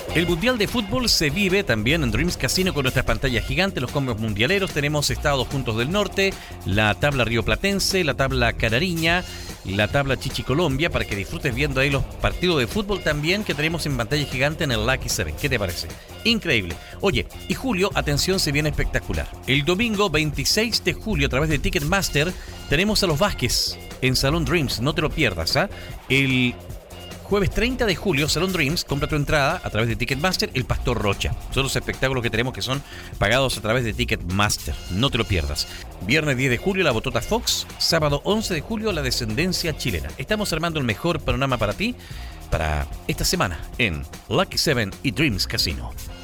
El Mundial de Fútbol se vive también en Dreams Casino con nuestras pantallas gigantes, los combos mundialeros. Tenemos Estados Juntos del Norte, la tabla rioplatense, la tabla canariña, la tabla Chichi-Colombia, para que disfrutes viendo ahí los partidos de fútbol también que tenemos en pantalla gigante en el Lucky 7. ¿Qué te parece? Increíble. Oye, y julio, atención, se viene espectacular. El domingo 26 de julio, a través de Ticketmaster, tenemos a los Vázquez en Salón Dreams. No te lo pierdas, ¿ah? El jueves 30 de julio, Salón Dreams, compra tu entrada a través de Ticketmaster, El Pastor Rocha. Son los espectáculos que tenemos que son pagados a través de Ticketmaster. No te lo pierdas. Viernes 10 de julio, La Botota Fox. Sábado 11 de julio, La Descendencia Chilena. Estamos armando el mejor panorama para ti, para esta semana, en Lucky 7 y Dreams Casino.